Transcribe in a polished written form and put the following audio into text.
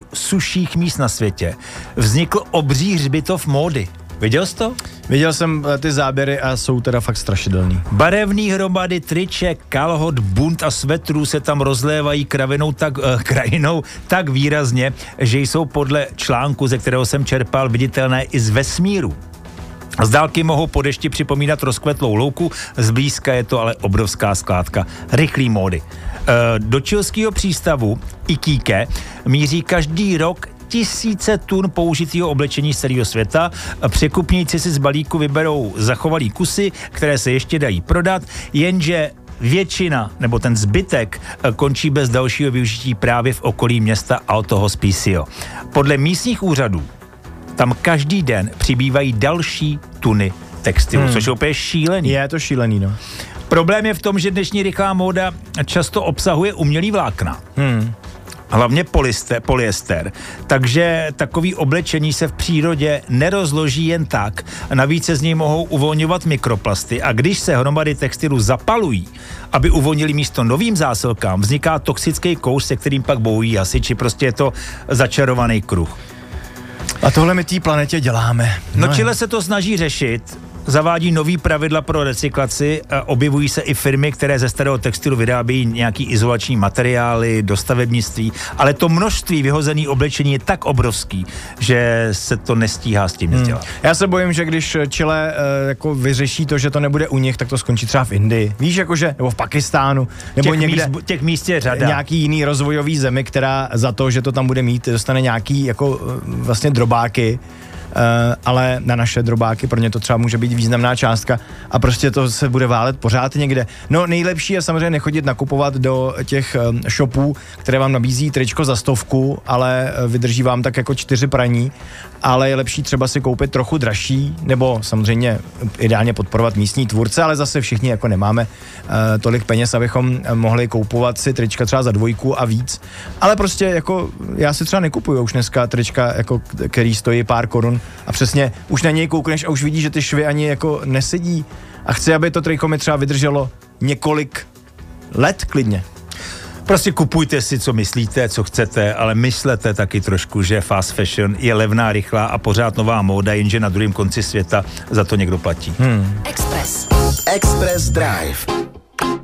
nejsušších míst na světě vznikl obří hřbitov módy. Viděl jsi to? Viděl jsem ty záběry a jsou teda fakt strašidelný. Barevný hromady triček, kalhot, bund a svetrů se tam rozlévají krajinou tak výrazně, že jsou podle článku, ze kterého jsem čerpal, viditelné i z vesmíru. Z dálky mohou po dešti připomínat rozkvetlou louku, zblízka je to ale obrovská skládka rychlý módy. Do chilského přístavu Iquique míří každý rok tisíce tun použitého oblečení z celého světa. Překupníci si z balíku vyberou zachovalý kusy, které se ještě dají prodat, jenže většina, nebo ten zbytek, končí bez dalšího využití právě v okolí města Alto Hospicio. Podle místních úřadů tam každý den přibývají další tuny textilu, což je úplně šílený. Je to šílený, no. Problém je v tom, že dnešní rychlá móda často obsahuje umělý vlákna. Hlavně polyester. Takže takový oblečení se v přírodě nerozloží jen tak. Navíc se z něj mohou uvolňovat mikroplasty a když se hromady textilu zapalují, aby uvolnili místo novým zásilkám, vzniká toxický kouř, se kterým pak bojují hasiči. Prostě je to začarovaný kruh. A tohle my té planetě děláme. No Chile se to snaží řešit, zavádí nový pravidla pro recyklaci, objevují se i firmy, které ze starého textilu vyrábějí nějaký izolační materiály do stavebnictví, ale to množství vyhozený oblečení je tak obrovský, že se to nestíhá s tím dělat. Já se bojím, že když Chile jako vyřeší to, že to nebude u nich, tak to skončí třeba v Indii. Víš, jakože, nebo v Pakistánu, nebo někde těch míst je řada. Nějaký jiný rozvojový zemi, která za to, že to tam bude mít, dostane nějaký jako vlastně drobáky, ale na naše drobáky pro ně to třeba může být významná částka a prostě to se bude válet pořád někde. No nejlepší je samozřejmě nechodit nakupovat do těch shopů, které vám nabízí tričko za 100, ale vydrží vám tak jako 4 praní, ale je lepší třeba si koupit trochu dražší, nebo samozřejmě ideálně podporovat místní tvůrce, ale zase všichni jako nemáme tolik peněz, abychom mohli koupovat si trička třeba za 2 a víc. Ale prostě jako já si třeba nekupuju už dneska trička, jako, který stojí pár korun a přesně už na něj koukneš a už vidíš, že ty švy ani jako nesedí a chci, aby to triko mi třeba vydrželo několik let klidně. Prostě kupujte si, co myslíte, co chcete, ale myslete taky trošku, že fast fashion je levná, rychlá a pořád nová móda, jenže na druhém konci světa za to někdo platí. Express Drive.